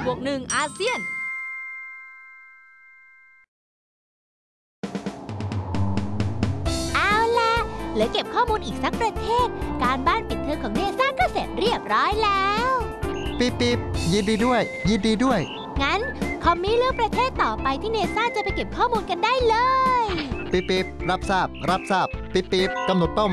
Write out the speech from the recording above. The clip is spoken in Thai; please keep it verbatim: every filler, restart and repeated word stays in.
วกหนึ่งอาเซียนเอาล่ะเหลือเก็บข้อมูลอีกสักประเทศการบ้านปิดเทอมของเนซ่าก็เสร็จเรียบร้อยแล้วปิ๊บปิ๊บยินดีด้วยยินดีด้วยงั้นคอมมี่เลือกประเทศต่อไปที่เนซ่าจะไปเก็บข้อมูลกันได้เลยปิ๊บปิ๊บรับทราบรับทราบปิ๊บปิ๊บกำหนดเป้า